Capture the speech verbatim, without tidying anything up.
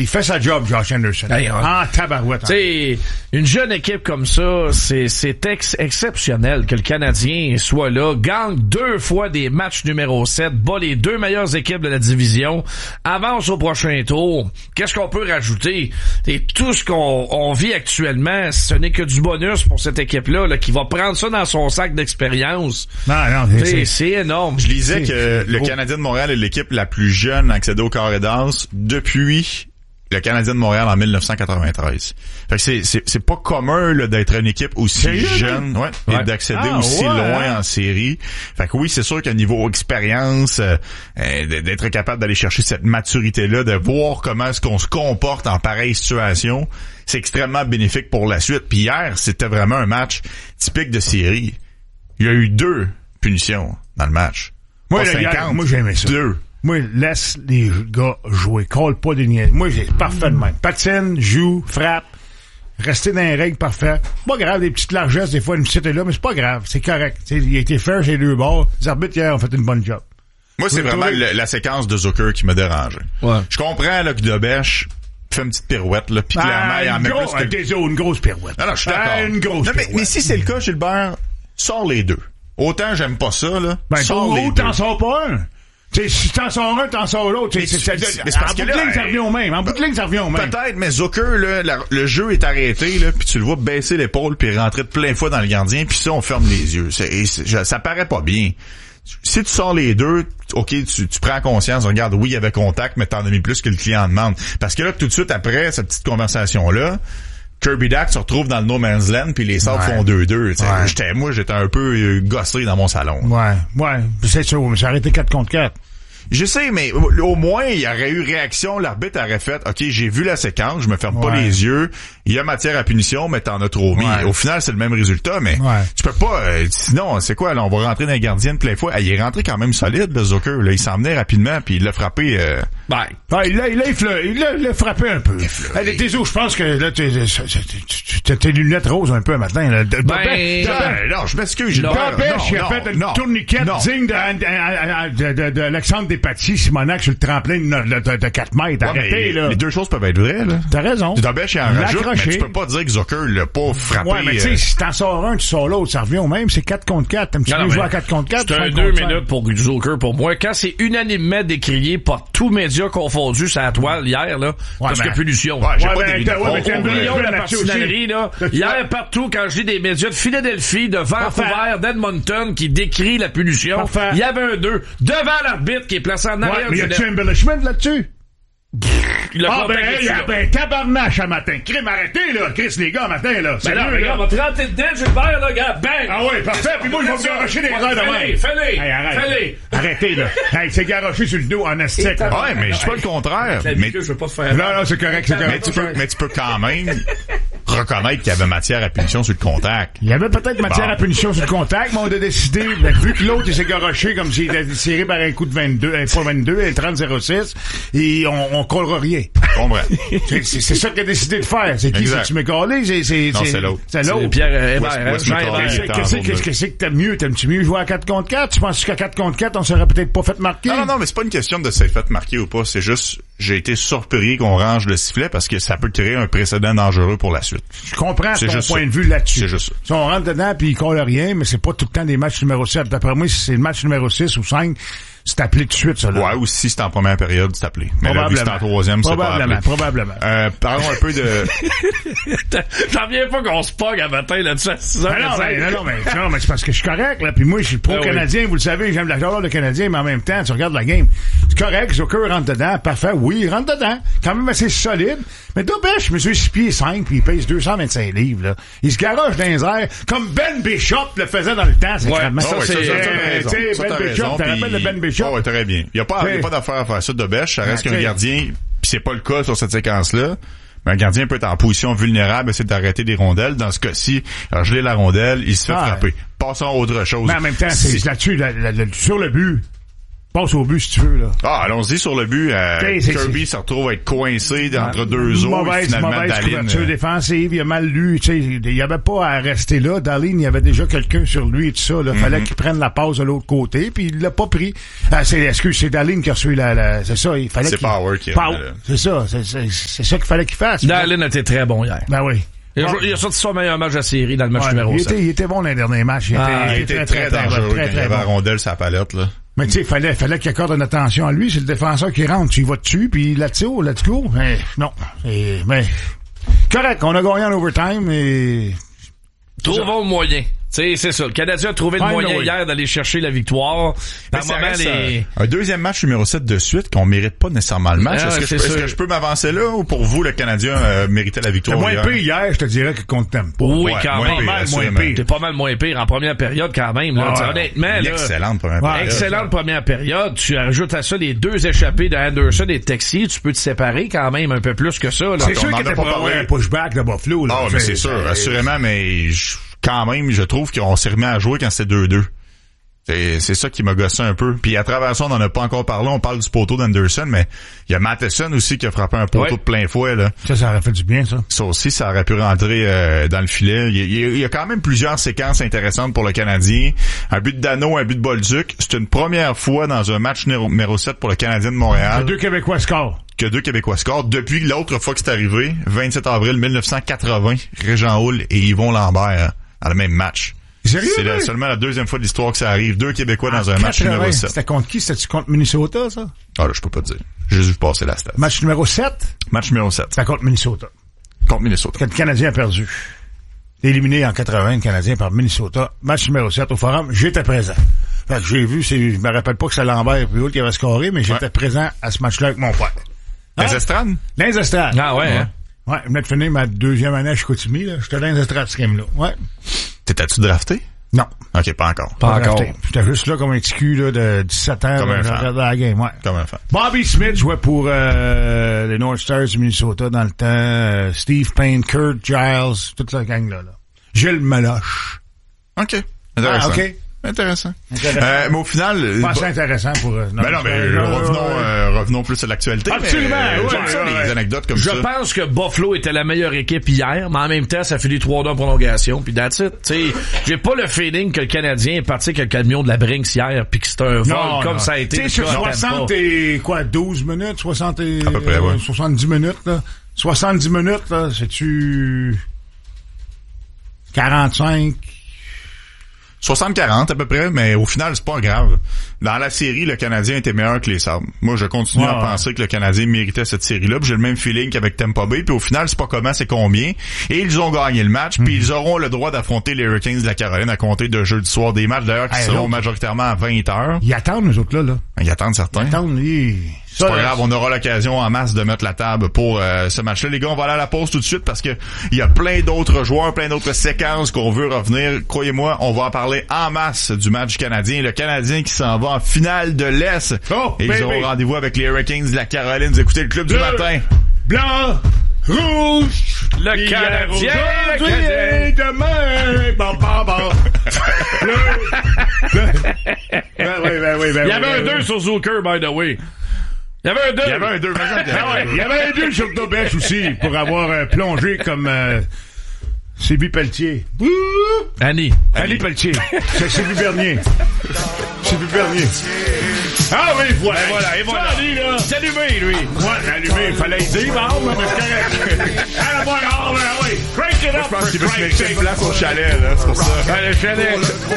fait sa job, Josh Anderson. Hey, hein. En tabarouette. Tu sais, une jeune équipe comme ça, c'est, c'est ex- exceptionnel que le Canadien soit là, gagne deux fois des matchs numéro sept, bat les deux meilleures équipes de la division, avance au prochain tour. Qu'est-ce qu'on peut rajouter? Et tout ce qu'on on vit actuellement, ce n'est que du bonus pour cette équipe-là, là, qui va prendre ça dans son sac d'expérience. Non, non, c'est, c'est, c'est énorme. Je lisais c'est, que c'est le beau. Canadien de Montréal est l'équipe la plus jeune à accéder au carré d'as depuis le Canadien de Montréal en dix-neuf cent quatre-vingt-treize. Fait que c'est, c'est, c'est pas commun, là, d'être une équipe aussi Sérieux, jeune, ouais, ouais. et d'accéder Ah, aussi ouais, loin hein? en série. Fait que oui, c'est sûr qu'à niveau expérience, euh, euh, d'être capable d'aller chercher cette maturité-là, de voir comment est-ce qu'on se comporte en pareille situation, c'est extrêmement bénéfique pour la suite. Puis hier, c'était vraiment un match typique de série. Il y a eu deux punitions dans le match. Moi, Pas le gars, cinquante, moi, j'aimais ça. Deux. Moi, laisse les gars jouer. Call pas des niaises. Moi, j'ai parfait de même. Patine, joue, frappe. Rester dans les règles parfaites. Pas grave, des petites largesses, des fois, une petite est là, mais c'est pas grave. C'est correct. T'sais, il a été fair chez les deux bords. Les arbitres, hier, ont fait une bonne job. Moi, c'est Vous vraiment trouvez- le- la séquence de Zucker qui m'a dérangé. Ouais. Je comprends là, que Dobèche fait une petite pirouette, là, puis clairement, il en une, met gros, plus que... des autres, une grosse pirouette. Non, non, je suis d'accord. Ah, une grosse non, mais, pirouette. mais si c'est le cas, Gilbert, sors les deux. Autant j'aime pas ça, là. Ben, sors les ou deux. t'en sors pas un. T'sais, si t'en sors un, t'en sors l'autre. Mais C'est, tu- c'est, mais c'est, c'est parce en que bout de là, ligne, ça hey, revient au même. En bout de ligne, ça revient au même. Peut-être, mais Zucker, là, la- le jeu est arrêté, là, puis tu le vois baisser l'épaule puis rentrer de plein fois dans le gardien, puis ça, on ferme les yeux. C'est, et c'est- je- ça paraît pas bien. Si tu sors les deux, OK, tu, tu prends conscience, regarde, oui, il y avait contact, mais t'en as mis plus que le client demande. Parce que là, tout de suite après cette petite conversation-là, Kirby Dack se retrouve dans le no man's land, puis les Sabres Ouais. font deux deux. tu sais. Ouais. J'étais, moi, j'étais un peu euh, gossé dans mon salon. Ouais, ouais. C'est sûr, mais ça aurait été quatre contre quatre. Je sais, mais au moins, il y aurait eu réaction. L'arbitre aurait fait, OK, j'ai vu la séquence, je me ferme pas Ouais. les yeux. Il y a matière à punition, mais t'en as trop mis. Ouais. Au final, c'est le même résultat, mais Ouais. tu peux pas... euh, sinon, c'est quoi, là, on va rentrer dans les gardiens de plein fois. Ah, il est rentré quand même solide, le Zucker. Là, il s'en venait rapidement, puis il l'a frappé... Euh... Ben, Ah, il l'a, il l'a effleuré, il l'a, il l'a frappé un peu. Hey, tes os, je pense que là, t'es, t'as tes lunettes roses un peu un matin, là. De- de- Ben, de- Ben, non, je m'excuse, Gilbert. Dempêche, il a Non, fait une non, tourniquette non. digne de, de, de, de, de Alexandre Despatie, Simonac sur le tremplin de, de, de quatre mètres. Ouais, mais Arrêtez, là. les deux choses peuvent être vraies, là. T'as raison. Dobèche, il en Il l'a rajoute, mais accroché. tu peux pas dire que Zucker l'a pas frappé. Ouais, mais tu sais, euh, si t'en sors un, tu sors l'autre, ça revient au même. C'est quatre contre quatre. T'aimes-tu non, mieux non, jouer mais à quatre contre quatre? c'est un cinq deux contre cinq? minutes pour Zucker pour moi. Quand c'est unanimement décrié par tous médias confondus sur la toile hier, là, parce ben, que punition. ouais, j'ai Ouais, pas ben, des t'as- ouais, on- mais t'as on- un peu on- Millions de la là-dessus aussi. partisanerie, là. Hier, partout, quand je dis des médias de Philadelphie, de Vancouver, d'Edmonton, qui décrit la punition, Parfait. il y avait un deux devant l'arbitre qui est placé en Ouais, arrière mais y du a-tu net. embellishment là-dessus? Il a Ah, contact ben, dessus, hey, là. ben, tabarnache à matin. Crime, arrêtez, là. Chris, les gars, matin, là. C'est Ben non, mieux, regarde, on va te rentrer dedans, Gilbert, là, gars, bang! Ah oui, parfait. Puis moi, je vais me garocher des heures de Fais-les, même. fais-les, Hey, arrête. fais-les. Arrêtez, là. Hey, c'est garoché sur le dos en astique. Et t'as- Ouais, mais je dis pas le contraire. La Mais, vie que je veux pas te faire. Non, non, c'est correct, c'est mais correct. tu peux, mais tu peux quand même reconnaître qu'il y avait matière à punition sur le contact. Il y avait peut-être matière Bon. à punition sur le contact, mais on a décidé, ben, vu que l'autre, il s'est garoché comme s'il était tiré par un coup de vingt-deux, un point vingt-deux, un trente zéro six, et on, on collera rien. Je comprends. C'est, c'est, c'est ça qu'il a décidé de faire. C'est qui? Exact. C'est-tu McCauley? C'est, c'est, Non, c'est l'autre. C'est C'est l'autre. Pierre Hébert, West- hein, West Jean McCauley. Hébert. il était en Qu'est-ce zone qu'est-ce deux. qu'est-ce que t'aimes mieux? T'aimes-tu mieux jouer à quatre contre quatre? Tu penses qu'à quatre contre quatre, on serait peut-être pas fait marquer? Non, non, non, mais c'est pas une question de s'être fait marquer ou pas. C'est juste, j'ai été surpris qu'on range le sifflet parce que ça peut créer un précédent dangereux pour la suite. Je comprends C'est ton juste point ça. de vue là-dessus. C'est juste ça. Si on rentre dedans puis il colle rien, mais c'est pas tout le temps des matchs numéro sept. D'après moi, si c'est le match numéro six ou cinq, c'est appelé tout de suite, ça, là. Ouais, ou si c'est en première période, c'est appelé. Mais là, vu que c'est en troisième, c'est pas Probablement, appelé. probablement. Euh, parlons un peu de... J'en viens pas qu'on se pogne à matin là-dessus à six heures. Ah non, mais, non, non, mais, non, mais c'est parce que je suis correct, là. Puis moi, je suis pro-canadien, vous le savez, j'aime la joueur de Canadien, mais en même temps, tu regardes la game. C'est correct, Zucker rentre dedans, parfait, oui, il rentre dedans. Quand même assez solide. Mais Dobèche, monsieur, six pieds cinq, puis il pèse deux cent vingt-cinq livres, là. Il se garoche dans les airs, comme Ben Bishop le faisait dans le temps, c'est Ouais, extrêmement. ça, Ah ouais, c'est- ça, ça, t'as euh, raison. tu sais, Ça, Ben t'as Bishop, raison, t'as puis- rappelé de Ben Bishop? Ah ouais, très bien. Il y a pas, il y a T'sais. pas d'affaire à faire ça de Bêche. Ça reste Ouais, qu'un t'sais. gardien, puis c'est pas le cas sur cette séquence-là. Mais un gardien peut être en position vulnérable, essayer d'arrêter des rondelles. Dans ce cas-ci, alors geler la rondelle, il se fait Ah, frapper. Passons à autre chose. Mais en même temps, c'est là-dessus, la- la- la- sur le but. Passe au but si tu veux, là. Ah, allons-y sur le but. Euh, T'sais, c'est- Kirby se retrouve à être coincé entre deux eaux. Mauvaise, finalement, mauvaise Dahlin, couverture euh, défensive, il a mal lu, tu sais, il y avait pas à rester là. Dahlin, il y avait déjà quelqu'un sur lui et tout ça, là. Fallait Mm-hmm. qu'il prenne la passe de l'autre côté, puis il l'a pas pris. Ah, c'est, excuse, c'est Dahlin qui a reçu la, la, c'est ça, il fallait C'est qu'il... Power qui a- Power, c'est ça, c'est, c'est, c'est ça qu'il fallait qu'il fasse. Dahlin était très bon hier. Ben oui. Il a, il a sorti son meilleur match de la série dans le match Ouais, numéro il sept. était, il était bon dans les derniers matchs. Il était, Ah, Il était très, dangereux très, quand il y très avait la bon. rondelle sur la palette, là. Mais tu sais, il fallait, fallait qu'il accorde une attention à lui. C'est le défenseur qui rentre. Tu y vas dessus, puis là-dessus, let's go. Mais non. Et, mais correct, on a gagné en overtime et... Trouvons le moyen. Tu sais, c'est ça. Le Canadien a trouvé le Ouais, moyen oui. hier d'aller chercher la victoire. Par Mais ça moment, reste, les... euh, un deuxième match numéro sept de suite qu'on mérite pas nécessairement le match. Ah, Est-ce que, c'est je, peux- est-ce sûr. que je peux m'avancer là ou pour vous, le Canadien euh, méritait la C'est victoire moins hier? pire hier, je te dirais, que contre Tempo. Oui, Ouais, quand moins même. pire, Pas mal moins assurément. pire. T'es pas mal moins pire en première période quand même. Là. Ah, T'sais, ouais. honnêtement, Une là, excellente première Ouais, période. excellente première période. Tu ajoutes à ça les deux échappés de Anderson et de Texier. Tu peux te séparer quand même un peu plus que ça. Là. C'est on sûr en qu'il a était pas pour avoir parlé. un pushback de Buffalo. Là. Ah, mais c'est sûr, assurément, mais je- quand même, je trouve qu'on s'est remis à jouer quand c'était deux deux. C'est, c'est ça qui m'a gossé un peu. Puis à travers ça, on en a pas encore parlé. On parle du poteau d'Anderson, mais il y a Matheson aussi qui a frappé un poteau Ouais. de plein fouet, là. Ça, ça aurait fait du bien, ça. Ça aussi, ça aurait pu rentrer euh, dans le filet. Il y, a, il y a quand même plusieurs séquences intéressantes pour le Canadien. Un but de Dano, un but de Bolduc. C'est une première fois dans un match numéro, numéro sept pour le Canadien de Les Montréal deux Québécois scorent. que deux Québécois scorent. Depuis l'autre fois que c'est arrivé, vingt-sept avril mille neuf cent quatre-vingts, Régent Houle et Yvon Lambert dans le même match. Sérieux, C'est la- oui? seulement la deuxième fois de l'histoire que ça arrive. Deux Québécois dans un En match numéro quatre-vingts, sept. C'était contre qui? C'était-tu contre Minnesota, ça? Ah là, je peux pas te dire. J'ai juste vu passer la stat. Match numéro sept? Match numéro sept. C'était contre Minnesota. Contre Minnesota. Quand le Canadien a perdu. Éliminé en quatre-vingts, le Canadien par Minnesota. Match numéro sept au Forum. J'étais présent. Fait que j'ai vu, c'est, je me rappelle pas que c'est Lambert et Houle qui avait scoré, mais j'étais Ouais. présent à ce match-là avec mon père. Les Hein? estrades? Dans les estrades. Ah ouais, hein? Ouais, je venais de finir ma deuxième année à Chicoutimi, là. J'étais dans les estrades, ce game-là. Ouais. T'étais-tu drafté? Non. Ok, pas encore. Pas encore. Drafté. J'étais juste là comme un petit cul, là, de dix-sept ans. Comme là, un je fan. regardais la game, ouais. Comme un fan. Bobby Smith jouait pour euh, les North Stars du Minnesota dans le temps. Euh, Steve Payne, Kurt Giles, toute cette gang-là. Là. Gilles Meloche. OK. Intéressant. Ah, OK. Intéressant. Intéressant. Euh, mais au final... euh, Pas assez bah- intéressant pour... Euh, Ben non, mais euh, revenons, euh, revenons plus à l'actualité. Absolument, mais, euh, ouais, j'aime ça, ouais, les ouais. anecdotes comme Je ça. pense que Buffalo était la meilleure équipe hier, mais en même temps, ça fait des trois deux en prolongation, puis that's it. T'sais, j'ai pas le feeling que le Canadien est parti avec le camion de la Brinks hier, puis que c'est un vol Non, comme non. ça a été. Tu sais, le sur cas à Tampa. soixante et, quoi, douze minutes, soixante et, À peu près, ouais. euh, soixante-dix minutes, là. soixante-dix minutes, là, c'est-tu quarante-cinq? soixante quarante à peu près, mais au final, c'est pas grave. Dans la série, le Canadien était meilleur que les Sabres. Moi, je continue Ouais, à ouais. penser que le Canadien méritait cette série-là. Puis j'ai le même feeling qu'avec Tampa Bay. Puis au final, c'est pas comment, c'est combien. Et ils ont gagné le match. Puis ils auront le droit d'affronter les Hurricanes de la Caroline à compter de jeudi soir. Des matchs d'ailleurs qui Hey, seront l'autre. majoritairement à vingt heures. Ils attendent, nous autres, là, là. Ils attendent certains. Ils attendent, ils... C'est pas grave, on aura l'occasion en masse de mettre la table pour euh, ce match-là. Les gars, on va aller à la pause tout de suite parce que il y a plein d'autres joueurs, plein d'autres séquences qu'on veut revenir. Croyez-moi, on va en parler en masse du match canadien. Le Canadien qui s'en va en finale de l'Est. Oh, Et ils baby. auront rendez-vous avec les Hurricanes de la Caroline. Vous écoutez le club du Bleu. matin. Blanc, rouge, Le hier, Canadien, le aujourd'hui Canadien. et demain. Bon, bon, bon. Bleu, bleu. Ben oui, ben oui, ben Il y avait oui, un ben deux oui. sur Zucker, by the way. Il y avait un deux. Il y avait un deux. Ah ouais, il y avait un deux sur Dobèche aussi pour avoir euh, plongé comme euh, Sylvie Pelletier. Ouh! Annie. Ali Pelletier. C'est Sylvie Bernier. Sylvie Bernier. Ah oui, voilà. Et voilà, et voilà. Ça, lui, là. C'est allumé, lui. Ouais, allumé, il fallait y dire, bon, mais c'est correct. À la bonne heure, ben oui. Crank it up Je pense for qu'il veut se Christ's mettre une sake. place au chalet, là. C'est pour ça. Ouais, le chalet.